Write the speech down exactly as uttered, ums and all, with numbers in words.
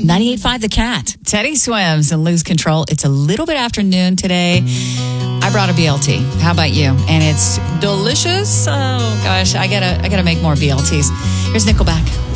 ninety-eight point five The Cat. Teddy Swims and Lose Control. It's a little bit after noon today. I brought a B L T. How about you? And it's delicious. Oh, gosh. I gotta, I gotta make more B L Ts. Here's Nickelback.